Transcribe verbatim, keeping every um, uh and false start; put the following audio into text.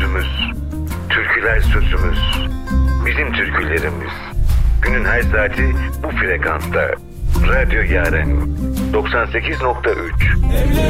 sözümüz, türküler sözümüz, bizim türkülerimiz. Günün her saati bu frekansta. Radyo Yaren doksan sekiz nokta üç.